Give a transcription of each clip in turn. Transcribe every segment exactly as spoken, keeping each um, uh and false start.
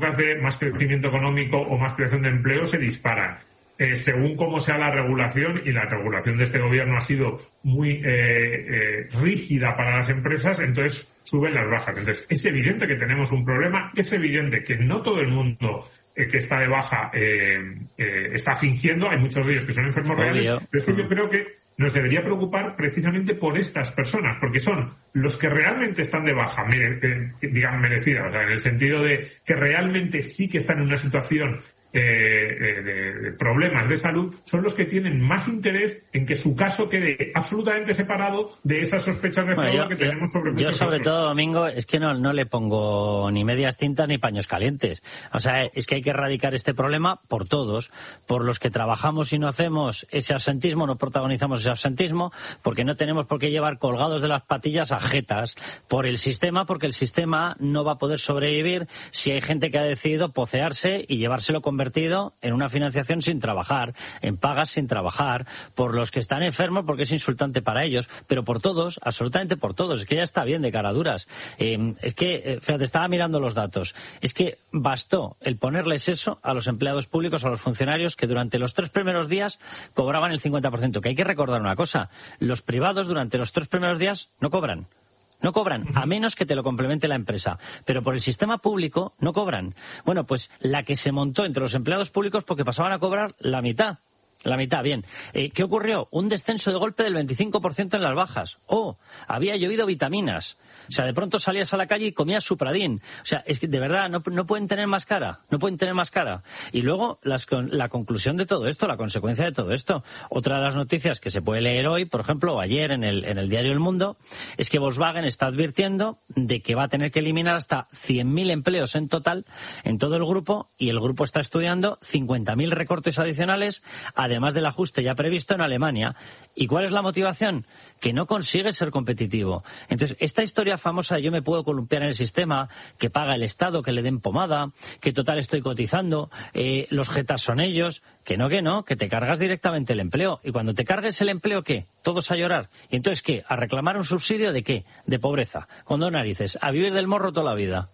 cifras de más crecimiento económico o más creación de empleo se disparan. Eh, según cómo sea la regulación, y la regulación de este gobierno ha sido muy eh, eh, rígida para las empresas, entonces suben las bajas. Entonces, es evidente que tenemos un problema, es evidente que no todo el mundo eh, que está de baja eh, eh, está fingiendo, hay muchos de ellos que son enfermos Obvio. reales, pero es que yo creo que nos debería preocupar precisamente por estas personas, porque son los que realmente están de baja, mere, eh, digamos, merecida, o sea, en el sentido de que realmente sí que están en una situación Eh, eh, de, de problemas de salud, son los que tienen más interés en que su caso quede absolutamente separado de esas sospechas de fraude bueno, que yo, tenemos sobre muchos Yo sobre otros. todo, Domingo, es que no, no le pongo ni medias tintas ni paños calientes. O sea, es que hay que erradicar este problema por todos, por los que trabajamos y no hacemos ese absentismo, no protagonizamos ese absentismo, porque no tenemos por qué llevar colgados de las patillas a jetas, por el sistema, porque el sistema no va a poder sobrevivir si hay gente que ha decidido pocearse y llevárselo con convertido en una financiación sin trabajar, en pagas sin trabajar, por los que están enfermos porque es insultante para ellos, pero por todos, absolutamente por todos. Es que ya está bien de caraduras. Eh, es que, eh, fíjate, estaba mirando los datos. Es que bastó el ponerles eso a los empleados públicos, a los funcionarios, que durante los tres primeros días cobraban el cincuenta por ciento. Que hay que recordar una cosa, los privados durante los tres primeros días no cobran. No cobran, a menos que te lo complemente la empresa. Pero por el sistema público no cobran. Bueno, pues la que se montó entre los empleados públicos porque pasaban a cobrar la mitad. La mitad, bien. Eh, ¿Qué ocurrió? Un descenso de golpe del veinticinco por ciento en las bajas. Oh, había llovido vitaminas. O sea, de pronto salías a la calle y comías Supradín. O sea, es que de verdad no, no pueden tener más cara. No pueden tener más cara. Y luego las, la conclusión de todo esto, la consecuencia de todo esto. Otra de las noticias que se puede leer hoy, por ejemplo, o ayer en el, en el diario El Mundo, es que Volkswagen está advirtiendo de que va a tener que eliminar hasta cien mil empleos en total en todo el grupo, y el grupo está estudiando cincuenta mil recortes adicionales, además del ajuste ya previsto en Alemania. ¿Y cuál es la motivación? Que no consigue ser competitivo. Entonces, esta historia famosa de yo me puedo columpiar en el sistema, que paga el Estado, que le den pomada, que total estoy cotizando, eh, los jetas son ellos, que no, que no, que te cargas directamente el empleo. Y cuando te cargues el empleo, ¿qué? Todos a llorar. ¿Y entonces qué? ¿A reclamar un subsidio de qué? De pobreza. Con dos narices. A vivir del morro toda la vida.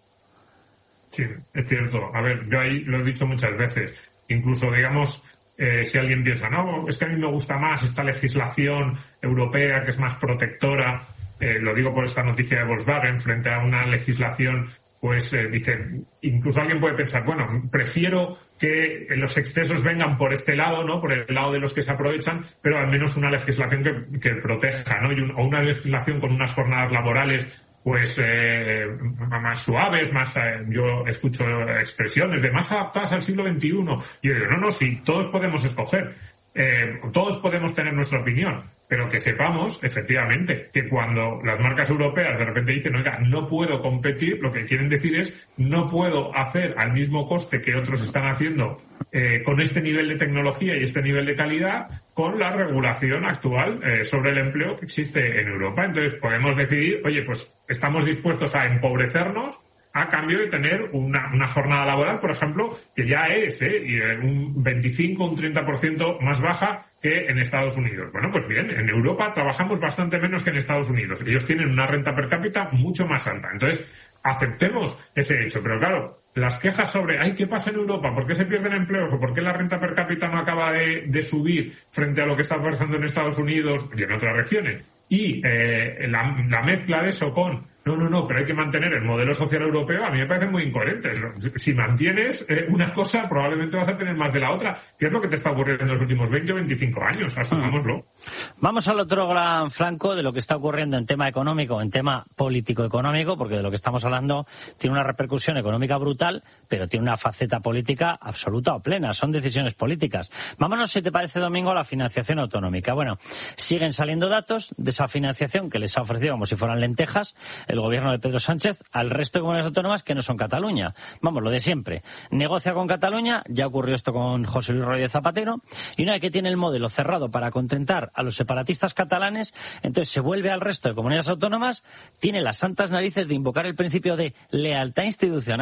Sí, es cierto. A ver, yo ahí lo he dicho muchas veces. Incluso, digamos, Eh, si alguien piensa, no, es que a mí me gusta más esta legislación europea que es más protectora, eh, lo digo por esta noticia de Volkswagen, frente a una legislación, pues eh, dice, incluso alguien puede pensar, bueno, prefiero que los excesos vengan por este lado, ¿no? Por el lado de los que se aprovechan, pero al menos una legislación que, que proteja, ¿no? Y un, o una legislación con unas jornadas laborales pues eh, más suaves, más eh, yo escucho expresiones de más adaptadas al siglo veintiuno. Y yo digo, no, no, sí, todos podemos escoger, eh, todos podemos tener nuestra opinión, pero que sepamos, efectivamente, que cuando las marcas europeas de repente dicen, oiga, no puedo competir, lo que quieren decir es, no puedo hacer al mismo coste que otros están haciendo eh, con este nivel de tecnología y este nivel de calidad, con la regulación actual eh, sobre el empleo que existe en Europa. Entonces podemos decidir, oye, pues estamos dispuestos a empobrecernos a cambio de tener una, una jornada laboral, por ejemplo, que ya es eh, un veinticinco, un treinta por ciento más baja que en Estados Unidos. Bueno, pues bien, en Europa trabajamos bastante menos que en Estados Unidos. Ellos tienen una renta per cápita mucho más alta. Entonces, aceptemos ese hecho. Pero claro, las quejas sobre, ay, ¿qué pasa en Europa? ¿Por qué se pierden empleos? ¿O por qué la renta per cápita no acaba de, de subir frente a lo que está pasando en Estados Unidos y en otras regiones? Y eh, la, la mezcla de eso con, no, no, no, pero hay que mantener el modelo social europeo, a mí me parece muy incoherente. Si mantienes eh, una cosa, probablemente vas a tener más de la otra. ¿Qué es lo que te está ocurriendo en los últimos veinte o veinticinco años? Asumámoslo. Vamos al otro gran flanco de lo que está ocurriendo en tema económico, en tema político-económico, porque de lo que estamos hablando tiene una repercusión económica brutal, pero tiene una faceta política absoluta o plena. Son decisiones políticas. Vámonos, si te parece, Domingo, a la financiación autonómica. Bueno, siguen saliendo datos de esa financiación que les ha ofrecido como si fueran lentejas el gobierno de Pedro Sánchez al resto de comunidades autónomas que no son Cataluña. Vamos, lo de siempre. Negocia con Cataluña, ya ocurrió esto con José Luis Rodríguez Zapatero, y una vez que tiene el modelo cerrado para contentar a los separatistas catalanes, entonces se vuelve al resto de comunidades autónomas, tiene las santas narices de invocar el principio de lealtad institucional,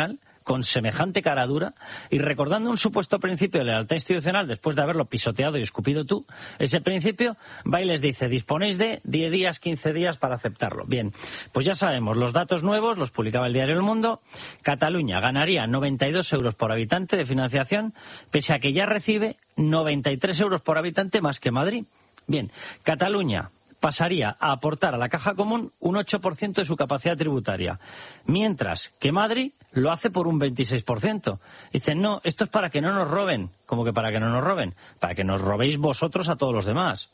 con semejante cara dura y recordando un supuesto principio de lealtad institucional después de haberlo pisoteado y escupido tú, ese principio va y les dice, disponéis de diez días, quince días para aceptarlo. Bien, pues ya sabemos, los datos nuevos los publicaba el diario El Mundo. Cataluña ganaría noventa y dos euros por habitante de financiación, pese a que ya recibe noventa y tres euros por habitante más que Madrid. Bien, Cataluña pasaría a aportar a la caja común un ocho por ciento de su capacidad tributaria, mientras que Madrid lo hace por un veintiséis por ciento. Dicen, no, esto es para que no nos roben. ¿Cómo que para que no nos roben? Para que nos robéis vosotros a todos los demás.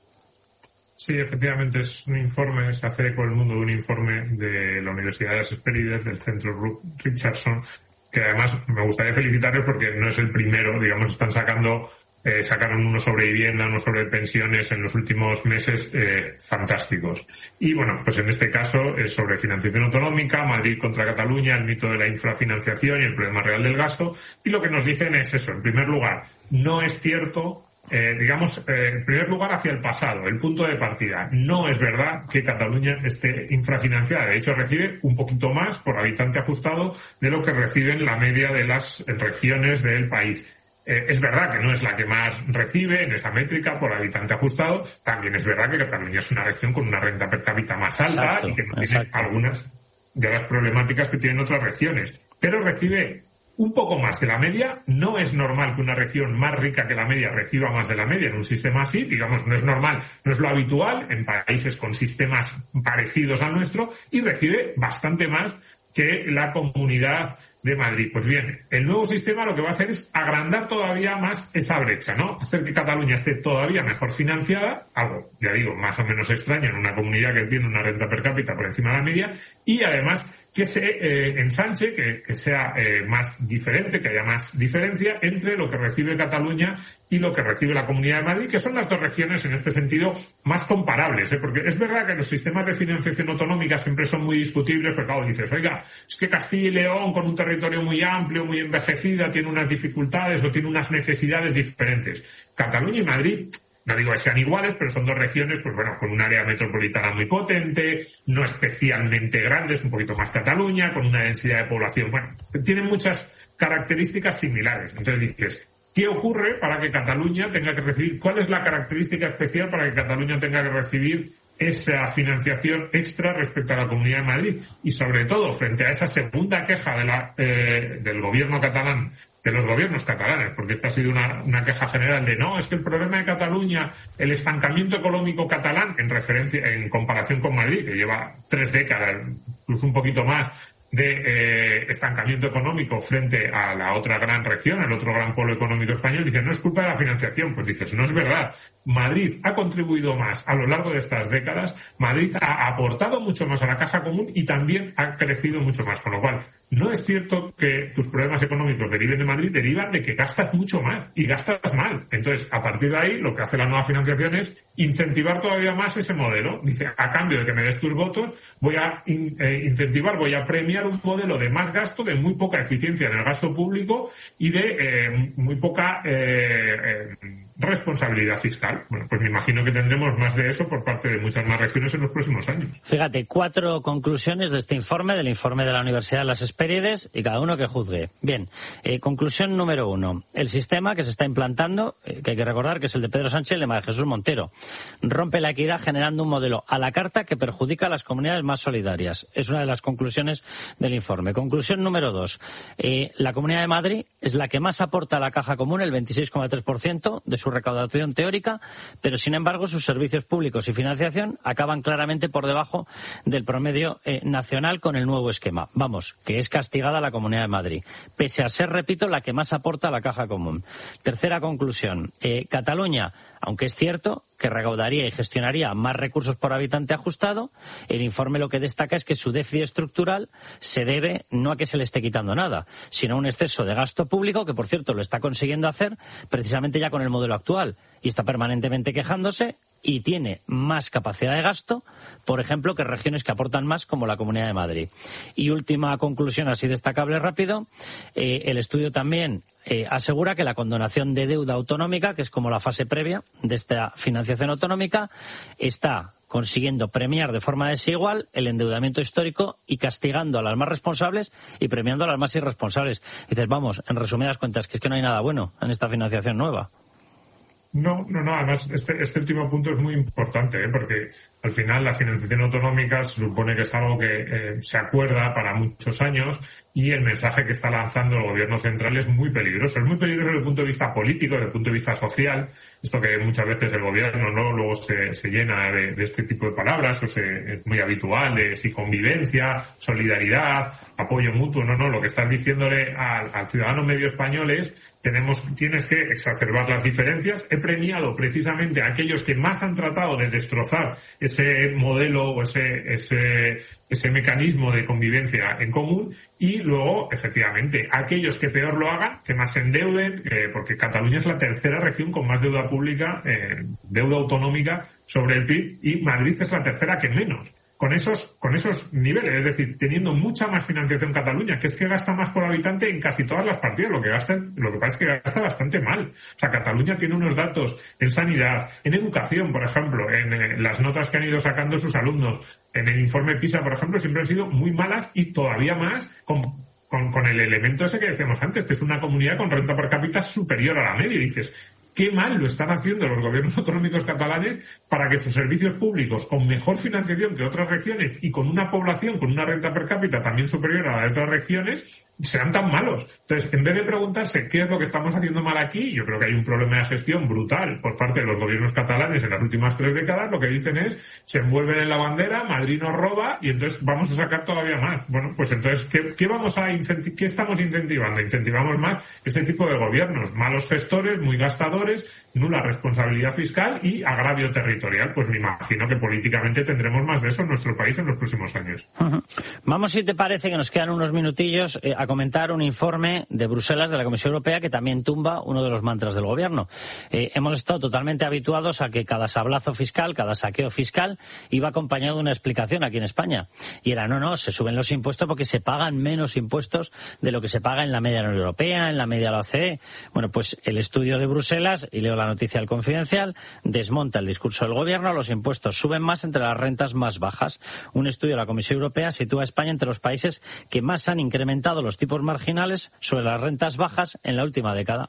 Sí, efectivamente, es un informe, se hace con El Mundo de un informe de la Universidad de las Hespérides, del Centro Richardson, que además me gustaría felicitarles porque no es el primero, digamos, están sacando... Eh, sacaron uno sobre vivienda, uno sobre pensiones en los últimos meses eh, fantásticos. Y bueno, pues en este caso es sobre financiación autonómica, Madrid contra Cataluña, el mito de la infrafinanciación y el problema real del gasto. Y lo que nos dicen es eso, en primer lugar, no es cierto, eh, digamos, eh, en primer lugar hacia el pasado, el punto de partida. No es verdad que Cataluña esté infrafinanciada. De hecho, recibe un poquito más por habitante ajustado de lo que reciben la media de las regiones del país. Eh, es verdad que no es la que más recibe en esta métrica por habitante ajustado. También es verdad que Cataluña es una región con una renta per cápita más alta exacto, y que no tiene algunas de las problemáticas que tienen otras regiones. Pero recibe un poco más de la media. No es normal que una región más rica que la media reciba más de la media en un sistema así. Digamos, no es normal, no es lo habitual en países con sistemas parecidos al nuestro, y recibe bastante más que la Comunidad de Madrid. Pues bien, el nuevo sistema lo que va a hacer es agrandar todavía más esa brecha, ¿no? Hacer que Cataluña esté todavía mejor financiada, algo, ya digo, más o menos extraño en una comunidad que tiene una renta per cápita por encima de la media, y además que se eh, ensanche, que, que sea eh, más diferente, que haya más diferencia entre lo que recibe Cataluña y lo que recibe la Comunidad de Madrid, que son las dos regiones en este sentido más comparables, ¿eh? Porque es verdad que los sistemas de financiación autonómica siempre son muy discutibles, pero claro, dices, oiga, es que Castilla y León, con un territorio muy amplio, muy envejecida, tiene unas dificultades o tiene unas necesidades diferentes. Cataluña y Madrid, no digo que sean iguales, pero son dos regiones, pues bueno, con un área metropolitana muy potente, no especialmente grandes, un poquito más Cataluña, con una densidad de población, bueno, tienen muchas características similares. Entonces dices, ¿qué ocurre para que Cataluña tenga que recibir? ¿Cuál es la característica especial para que Cataluña tenga que recibir esa financiación extra respecto a la Comunidad de Madrid? Y sobre todo, frente a esa segunda queja de la, eh, del gobierno catalán, de los gobiernos catalanes, porque esta ha sido una, una queja general de no, es que el problema de Cataluña, el estancamiento económico catalán, en referencia, en comparación con Madrid, que lleva tres décadas, incluso un poquito más, de eh, estancamiento económico frente a la otra gran región, el otro gran polo económico español, dicen, no es culpa de la financiación. Pues dices, no es verdad. Madrid ha contribuido más a lo largo de estas décadas, Madrid ha aportado mucho más a la caja común y también ha crecido mucho más, con lo cual no es cierto que tus problemas económicos deriven de Madrid, derivan de que gastas mucho más y gastas mal. Entonces, a partir de ahí, lo que hace la nueva financiación es incentivar todavía más ese modelo. Dice, a cambio de que me des tus votos, voy a in, eh, incentivar, voy a premiar un modelo de más gasto, de muy poca eficiencia en el gasto público y de eh, muy poca eh, eh, responsabilidad fiscal. Bueno, pues me imagino que tendremos más de eso por parte de muchas más regiones en los próximos años. Fíjate, cuatro conclusiones de este informe, del informe de la Universidad de las Hespérides, y cada uno que juzgue. Bien, eh, conclusión número uno. El sistema que se está implantando, eh, que hay que recordar que es el de Pedro Sánchez y el de María Jesús Montero, rompe la equidad generando un modelo a la carta que perjudica a las comunidades más solidarias. Es una de las conclusiones del informe. Conclusión número dos. Eh, la Comunidad de Madrid es la que más aporta a la caja común, el veintiséis coma tres por ciento de su recaudación teórica, pero sin embargo sus servicios públicos y financiación acaban claramente por debajo del promedio eh, nacional con el nuevo esquema. Vamos, que es castigada la Comunidad de Madrid, pese a ser, repito, la que más aporta a la caja común. Tercera conclusión. Eh, Cataluña, aunque es cierto que recaudaría y gestionaría más recursos por habitante ajustado, el informe lo que destaca es que su déficit estructural se debe no a que se le esté quitando nada, sino a un exceso de gasto público, que por cierto lo está consiguiendo hacer precisamente ya con el modelo actual, y está permanentemente quejándose y tiene más capacidad de gasto, por ejemplo, que regiones que aportan más, como la Comunidad de Madrid. Y última conclusión, así destacable rápido, eh, el estudio también eh, asegura que la condonación de deuda autonómica, que es como la fase previa de esta financiación autonómica, está consiguiendo premiar de forma desigual el endeudamiento histórico y castigando a las más responsables y premiando a las más irresponsables. Dices, vamos, en resumidas cuentas, que es que no hay nada bueno en esta financiación nueva. No, no, no. Además, este, este último punto es muy importante, ¿eh? Porque al final la financiación autonómica se supone que es algo que eh, se acuerda para muchos años y el mensaje que está lanzando el gobierno central es muy peligroso. Es muy peligroso desde el punto de vista político, desde el punto de vista social. Esto que muchas veces el gobierno no luego se, se llena de, de este tipo de palabras, o se, es muy habitual, de si convivencia, solidaridad, apoyo mutuo. No, no, lo que estás diciéndole al, al ciudadano medio español es tenemos, tienes que exacerbar las diferencias. He premiado precisamente a aquellos que más han tratado de destrozar ese modelo o ese, ese, ese mecanismo de convivencia en común, y luego, efectivamente, aquellos que peor lo hagan, que más se endeuden, eh, porque Cataluña es la tercera región con más deuda pública, eh, deuda autonómica sobre el P I B, y Madrid es la tercera que menos. Con esos, con esos niveles, es decir, teniendo mucha más financiación Cataluña, que es que gasta más por habitante en casi todas las partidas, lo que gasta, lo que pasa es que gasta bastante mal. O sea, Cataluña tiene unos datos en sanidad, en educación, por ejemplo, en, en las notas que han ido sacando sus alumnos, en el informe PISA, por ejemplo, siempre han sido muy malas y todavía más con, con, con el elemento ese que decíamos antes, que es una comunidad con renta per cápita superior a la media. Y dices, qué mal lo están haciendo los gobiernos autonómicos catalanes para que sus servicios públicos, con mejor financiación que otras regiones y con una población con una renta per cápita también superior a la de otras regiones, sean tan malos. Entonces, en vez de preguntarse qué es lo que estamos haciendo mal aquí, yo creo que hay un problema de gestión brutal por parte de los gobiernos catalanes en las últimas tres décadas. Lo que dicen es, se envuelven en la bandera, Madrid nos roba y entonces vamos a sacar todavía más. Bueno, pues entonces, ¿qué, qué vamos a incenti- qué estamos incentivando? Incentivamos más ese tipo de gobiernos, malos gestores, muy gastadores, nula responsabilidad fiscal y agravio territorial. Pues me imagino que políticamente tendremos más de eso en nuestro país en los próximos años. Uh-huh. Vamos, si te parece, que nos quedan unos minutillos eh, a comentar un informe de Bruselas, de la Comisión Europea, que también tumba uno de los mantras del gobierno. Eh, hemos estado totalmente habituados a que cada sablazo fiscal, cada saqueo fiscal, iba acompañado de una explicación aquí en España. Y era, no, no, se suben los impuestos porque se pagan menos impuestos de lo que se paga en la media de la Unión Europea, en la media de la O C D E. Bueno, pues el estudio de Bruselas, y leo la noticia del Confidencial, desmonta el discurso del gobierno. Los impuestos suben más entre las rentas más bajas. Un estudio de la Comisión Europea sitúa a España entre los países que más han incrementado los tipos marginales sobre las rentas bajas en la última década.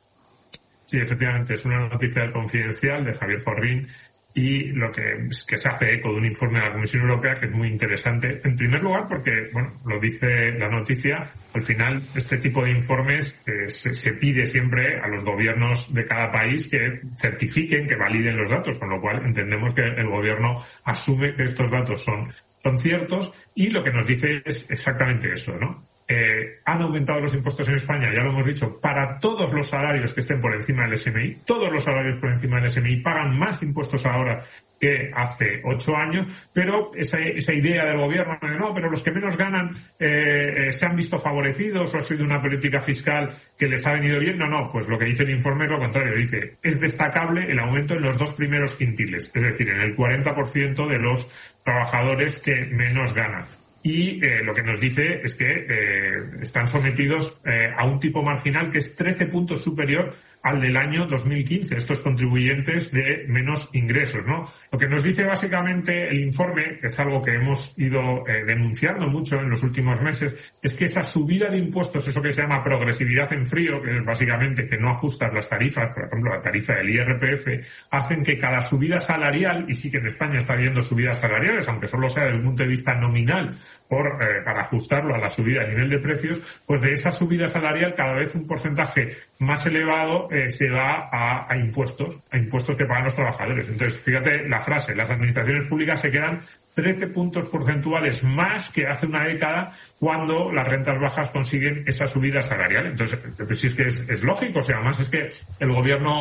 Sí, efectivamente, es una noticia del Confidencial de Javier Forrín, y lo que, que se hace eco de un informe de la Comisión Europea que es muy interesante. En primer lugar, porque, bueno, lo dice la noticia, al final este tipo de informes eh, se, se pide siempre a los gobiernos de cada país que certifiquen, que validen los datos, con lo cual entendemos que el gobierno asume que estos datos son, son ciertos, y lo que nos dice es exactamente eso, ¿no? Eh, han aumentado los impuestos en España, ya lo hemos dicho, para todos los salarios que estén por encima del S M I. Todos los salarios por encima del S M I pagan más impuestos ahora que hace ocho años, pero esa, esa idea del gobierno de no, pero los que menos ganan eh, eh, se han visto favorecidos o ha sido una política fiscal que les ha venido bien. No, no, pues lo que dice el informe es lo contrario. Dice, es destacable el aumento en los dos primeros quintiles, es decir, en el cuarenta por ciento de los trabajadores que menos ganan. Y eh, lo que nos dice es que eh, están sometidos eh, a un tipo marginal que es trece puntos superior al del año dos mil quince, estos contribuyentes de menos ingresos, ¿no? Lo que nos dice básicamente el informe, que es algo que hemos ido eh, denunciando mucho en los últimos meses, es que esa subida de impuestos, eso que se llama progresividad en frío, que es básicamente que no ajustas las tarifas, por ejemplo la tarifa del I R P F, hacen que cada subida salarial, y sí que en España está habiendo subidas salariales, aunque solo sea desde el punto de vista nominal, por eh, para ajustarlo a la subida a nivel de precios, pues de esa subida salarial cada vez un porcentaje más elevado eh, se va a, a impuestos, a impuestos que pagan los trabajadores. Entonces, fíjate la frase, las administraciones públicas se quedan trece puntos porcentuales más que hace una década cuando las rentas bajas consiguen esa subida salarial. Entonces, pues sí es que es, es lógico, o sea, además es que el gobierno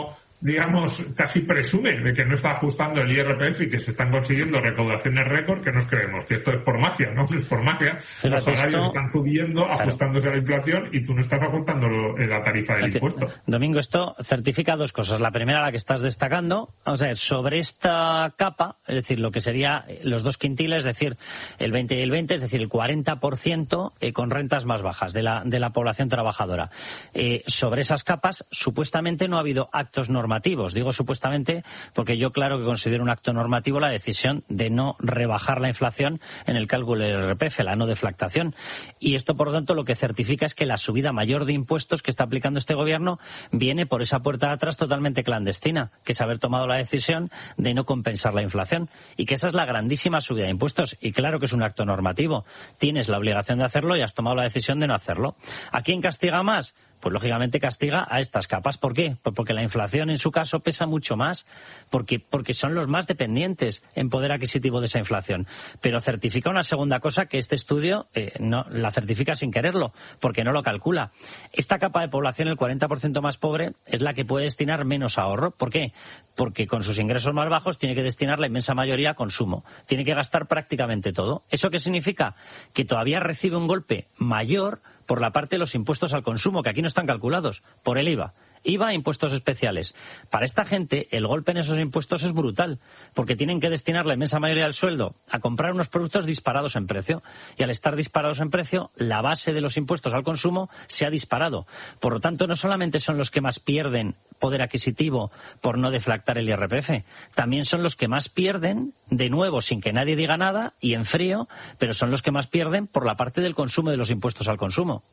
digamos, casi presume de que no está ajustando el I R P F y que se están consiguiendo recaudaciones récord, que nos creemos que esto es por magia, ¿no? No es por magia. Pero los salarios esto... están subiendo, claro, ajustándose a la inflación, y tú no estás ajustando la tarifa del impuesto. Domingo, esto certifica dos cosas. La primera, la que estás destacando, vamos a ver, sobre esta capa, es decir, lo que sería los dos quintiles, es decir, el veinte y el veinte, es decir, el cuarenta por ciento eh, con rentas más bajas de la, de la población trabajadora. Eh, sobre esas capas, supuestamente no ha habido actos normativos. Digo supuestamente porque yo claro que considero un acto normativo la decisión de no rebajar la inflación en el cálculo del I R P F, la no deflactación. Y esto, por lo tanto, lo que certifica es que la subida mayor de impuestos que está aplicando este gobierno viene por esa puerta de atrás totalmente clandestina, que es haber tomado la decisión de no compensar la inflación. Y que esa es la grandísima subida de impuestos. Y claro que es un acto normativo. Tienes la obligación de hacerlo y has tomado la decisión de no hacerlo. ¿A quién castiga más? Pues lógicamente castiga a estas capas. ¿Por qué? Pues porque la inflación en su caso pesa mucho más, porque, porque son los más dependientes en poder adquisitivo de esa inflación. Pero certifica una segunda cosa que este estudio eh, no la certifica sin quererlo, porque no lo calcula. Esta capa de población, el cuarenta por ciento más pobre, es la que puede destinar menos ahorro. ¿Por qué? Porque con sus ingresos más bajos tiene que destinar la inmensa mayoría a consumo. Tiene que gastar prácticamente todo. ¿Eso qué significa? Que todavía recibe un golpe mayor por la parte de los impuestos al consumo, que aquí no están calculados, por el I V A. I V A e impuestos especiales. Para esta gente, el golpe en esos impuestos es brutal, porque tienen que destinar la inmensa mayoría del sueldo a comprar unos productos disparados en precio. Y al estar disparados en precio, la base de los impuestos al consumo se ha disparado. Por lo tanto, no solamente son los que más pierden poder adquisitivo por no deflactar el I R P F, también son los que más pierden, de nuevo, sin que nadie diga nada, y en frío, pero son los que más pierden por la parte del consumo de los impuestos al consumo.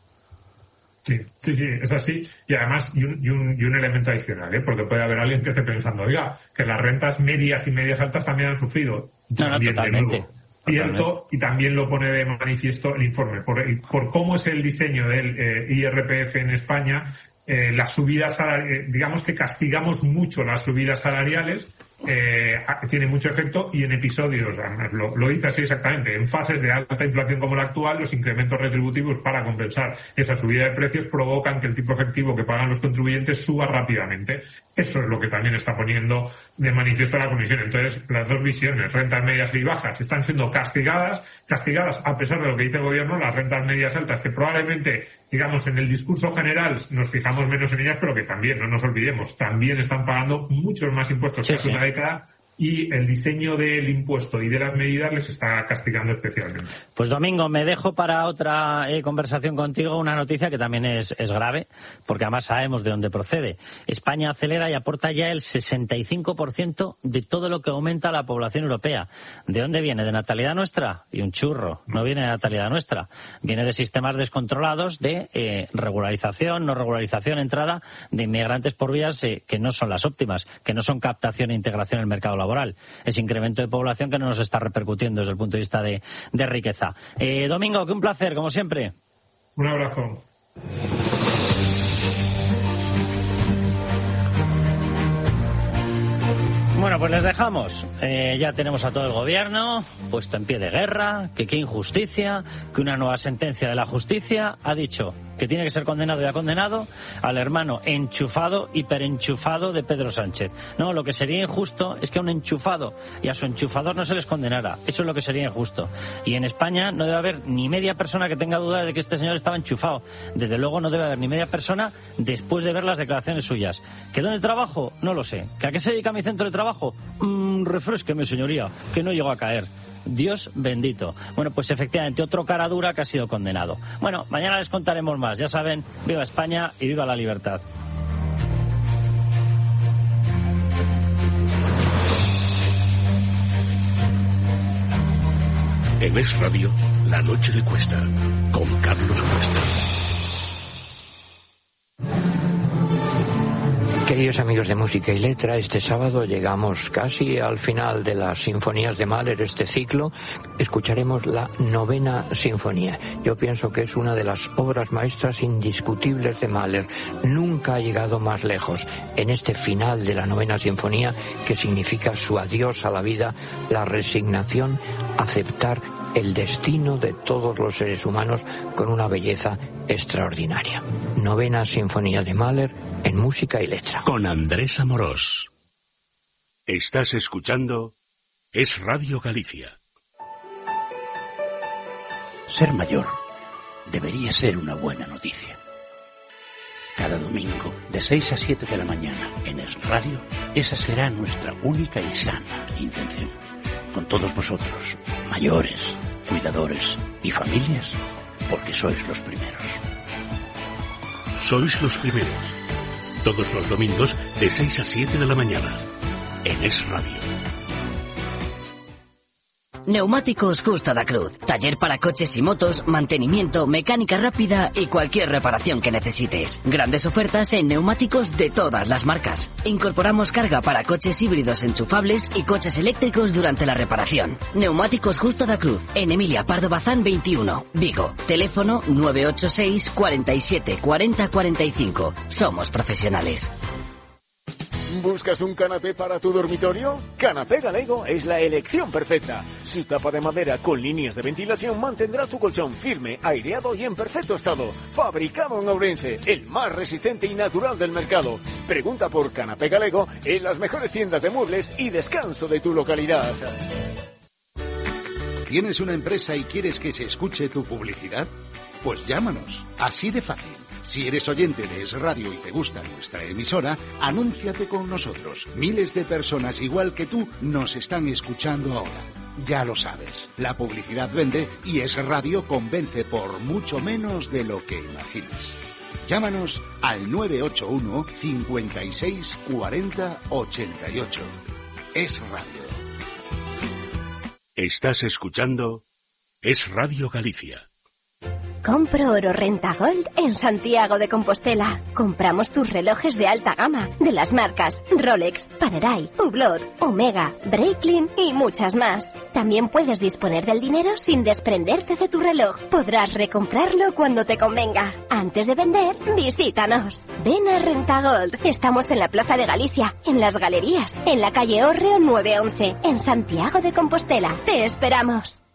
Sí, sí, sí, es así. Y además, y un, y un, y un elemento adicional, ¿eh? Porque puede haber alguien que esté pensando, oiga, que las rentas medias y medias altas también han sufrido. No, no, totalmente. Cierto, y también lo pone de manifiesto el informe. Por, por cómo es el diseño del eh, I R P F en España, eh, las subidas, eh, digamos que castigamos mucho las subidas salariales, eh, tiene mucho efecto, y en episodios, lo, lo dice así exactamente, en fases de alta inflación como la actual, los incrementos retributivos para compensar esa subida de precios provocan que el tipo efectivo que pagan los contribuyentes suba rápidamente. Eso es lo que también está poniendo de manifiesto la Comisión. Entonces, las dos visiones, rentas medias y bajas, están siendo castigadas, castigadas a pesar de lo que dice el gobierno, las rentas medias altas, que probablemente, digamos, en el discurso general nos fijamos menos en ellas, pero que también, no nos olvidemos, también están pagando muchos más impuestos que hace una década, y el diseño del impuesto y de las medidas les está castigando especialmente. Pues Domingo, me dejo para otra eh, conversación contigo una noticia que también es, es grave, porque además sabemos de dónde procede. España acelera y aporta ya el sesenta y cinco por ciento de todo lo que aumenta la población europea. ¿De dónde viene? ¿De natalidad nuestra? Y un churro. No viene de natalidad nuestra. Viene de sistemas descontrolados de eh, regularización, no regularización, entrada de inmigrantes por vías eh, que no son las óptimas, que no son captación e integración en el mercado laboral. Ese incremento de población que no nos está repercutiendo desde el punto de vista de, de riqueza. Eh, Domingo, que un placer, como siempre. Un abrazo. Bueno, pues les dejamos. Eh, ya tenemos a todo el gobierno puesto en pie de guerra, que qué injusticia, que una nueva sentencia de la justicia ha dicho que tiene que ser condenado y ha condenado al hermano enchufado, hiperenchufado de Pedro Sánchez. No, lo que sería injusto es que a un enchufado y a su enchufador no se les condenara. Eso es lo que sería injusto. Y en España no debe haber ni media persona que tenga duda de que este señor estaba enchufado. Desde luego no debe haber ni media persona después de ver las declaraciones suyas. ¿Que dónde trabajo? No lo sé. ¿Que a qué se dedica mi centro de trabajo? Mm, refresqueme, señoría, que no llegó a caer. Dios bendito. Bueno, pues efectivamente, otro cara dura que ha sido condenado. Bueno, mañana les contaremos más. Ya saben, viva España y viva la libertad. En Es Radio, La Noche de Cuesta, con Carlos Cuesta. Queridos amigos de Música y Letra, este sábado llegamos casi al final de las sinfonías de Mahler, este ciclo. Escucharemos la novena sinfonía. Yo pienso que es una de las obras maestras indiscutibles de Mahler. Nunca ha llegado más lejos. En este final de la novena sinfonía, que significa su adiós a la vida, la resignación, aceptar el destino de todos los seres humanos con una belleza extraordinaria. Novena sinfonía de Mahler, en Música y Letra. Con Andrés Amorós. Estás escuchando Es Radio Galicia. Ser mayor debería ser una buena noticia. Cada domingo, de seis a siete de la mañana, en Es Radio, esa será nuestra única y sana intención. Con todos vosotros, mayores, cuidadores y familias, porque sois los primeros. Sois los primeros. Todos los domingos, de seis a siete de la mañana, en Es Radio. Neumáticos Justo da Cruz. Taller para coches y motos, mantenimiento, mecánica rápida y cualquier reparación que necesites. Grandes ofertas en neumáticos de todas las marcas. Incorporamos carga para coches híbridos enchufables y coches eléctricos durante la reparación. Neumáticos Justo da Cruz. En Emilia Pardo Bazán veintiuno, Vigo. Teléfono nueve ocho seis, cuarenta y siete, cuarenta, cuarenta y cinco. Somos profesionales. ¿Buscas un canapé para tu dormitorio? Canapé Galego es la elección perfecta. Su tapa de madera con líneas de ventilación mantendrá tu colchón firme, aireado y en perfecto estado. Fabricado en Ourense, el más resistente y natural del mercado. Pregunta por Canapé Galego en las mejores tiendas de muebles y descanso de tu localidad. ¿Tienes una empresa y quieres que se escuche tu publicidad? Pues llámanos, así de fácil. Si eres oyente de Es Radio y te gusta nuestra emisora, anúnciate con nosotros. Miles de personas igual que tú nos están escuchando ahora. Ya lo sabes, la publicidad vende y Es Radio convence por mucho menos de lo que imaginas. Llámanos al nueve ocho uno, cincuenta y seis, cuarenta, ochenta y ocho. Es Radio. Estás escuchando Es Radio Galicia. Compro Oro Renta Gold en Santiago de Compostela. Compramos tus relojes de alta gama de las marcas Rolex, Panerai, Hublot, Omega, Breitling y muchas más. También puedes disponer del dinero sin desprenderte de tu reloj. Podrás recomprarlo cuando te convenga. Antes de vender, visítanos. Ven a Renta Gold. Estamos en la Plaza de Galicia, en Las Galerías, en la calle Hórreo nueve once, en Santiago de Compostela. Te esperamos.